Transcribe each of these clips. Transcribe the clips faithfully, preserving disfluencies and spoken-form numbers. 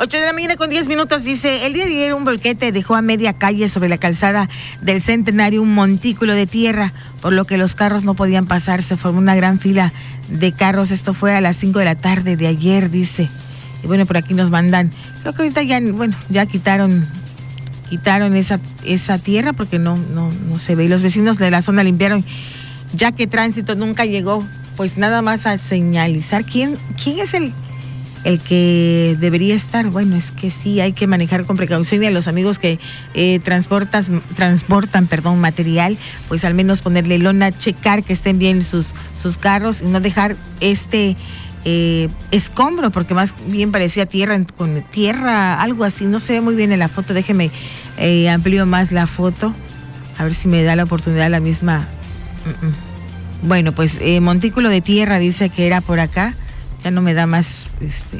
ocho de la mañana con diez minutos, dice, el día de ayer un volquete dejó a media calle sobre la calzada del Centenario un montículo de tierra, por lo que los carros no podían pasar, se formó una gran fila de carros, esto fue a las cinco de la tarde de ayer, dice. Y bueno, por aquí nos mandan, creo que ahorita ya, bueno, ya quitaron, quitaron esa, esa tierra porque no, no, no se ve, y los vecinos de la zona limpiaron, ya que tránsito nunca llegó, pues nada más a señalizar. ¿Quién, quién es el, el que debería estar? Bueno, es que sí, hay que manejar con precaución, y a los amigos que eh, transportas, transportan perdón, material, pues al menos ponerle lona, checar que estén bien sus, sus carros y no dejar este eh, escombro, porque más bien parecía tierra con tierra, algo así, no se ve muy bien en la foto, déjeme eh, amplío más la foto, a ver si me da la oportunidad la misma. Uh-uh. Bueno, pues eh, montículo de tierra dice que era por acá, ya no me da más, este,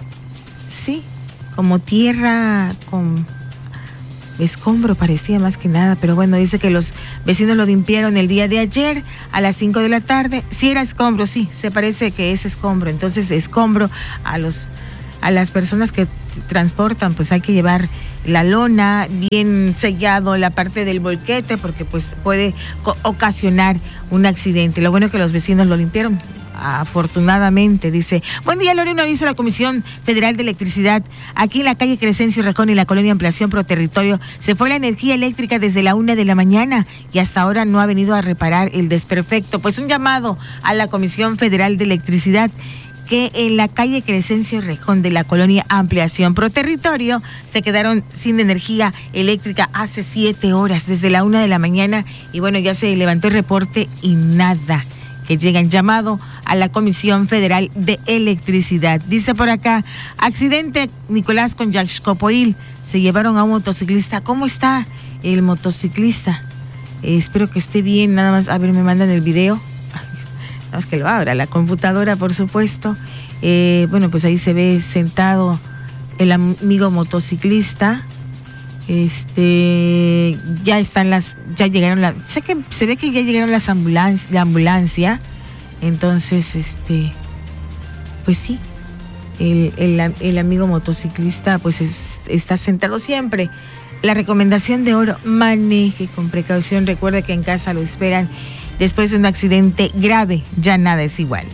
sí, como tierra con escombro parecía más que nada, pero bueno, dice que los vecinos lo limpiaron el día de ayer a las cinco de la tarde, sí era escombro, sí, se parece que es escombro, entonces escombro a los, a las personas que transportan, pues hay que llevar la lona bien sellado, la parte del volquete, porque pues puede co- ocasionar un accidente. Lo bueno es que los vecinos lo limpiaron, afortunadamente. Dice, buen día, Lore, un aviso a la Comisión Federal de Electricidad. Aquí en la calle Crescencio Rejón y la colonia Ampliación Pro Territorio se fue la energía eléctrica desde la una de la mañana y hasta ahora no ha venido a reparar el desperfecto. Pues un llamado a la Comisión Federal de Electricidad, que en la calle Crescencio Rejón de la colonia Ampliación Pro Territorio se quedaron sin energía eléctrica hace siete horas, desde la una de la mañana, y bueno, ya se levantó el reporte y nada, que llegan llamado a la Comisión Federal de Electricidad. Dice por acá, accidente Nicolás con Yaxcopoil, se llevaron a un motociclista. ¿Cómo está el motociclista? Eh, espero que esté bien, nada más, a ver, me mandan el video. Es que lo abra la computadora, por supuesto. Eh, bueno, pues ahí se ve sentado el amigo motociclista. Este, ya están las, ya llegaron las, sé que se ve que ya llegaron las ambulancias, la ambulancia. Entonces, este, pues sí, el, el, el amigo motociclista, pues es, está sentado siempre. La recomendación de oro, maneje con precaución. Recuerde que en casa lo esperan. Después de un accidente grave, ya nada es igual.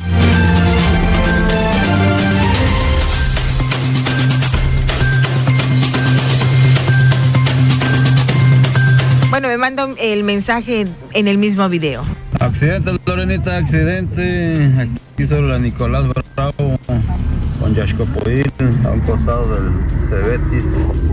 Bueno, me mandan el mensaje en el mismo video. Accidente, Lorenita, accidente. Aquí sobre la Nicolás Bravo con Yaxcopoil, a un costado del Cebetis.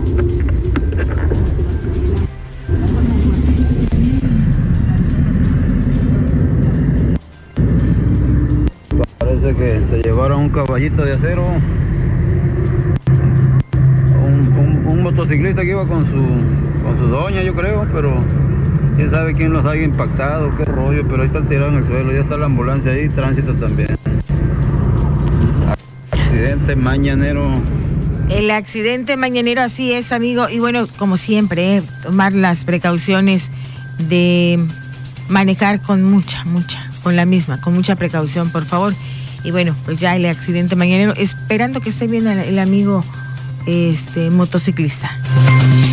Parece que se llevaron un caballito de acero, un, un, un motociclista que iba con su, con su doña, yo creo, pero quién sabe quién los haya impactado, qué rollo, pero ahí están tirados en el suelo, ya está la ambulancia ahí, tránsito también. Accidente mañanero. El accidente mañanero, así es, amigo, y bueno, como siempre, eh, tomar las precauciones de manejar con mucha, mucha, con la misma, con mucha precaución, por favor. Y bueno, pues ya el accidente mañanero, esperando que esté bien el, el amigo este motociclista.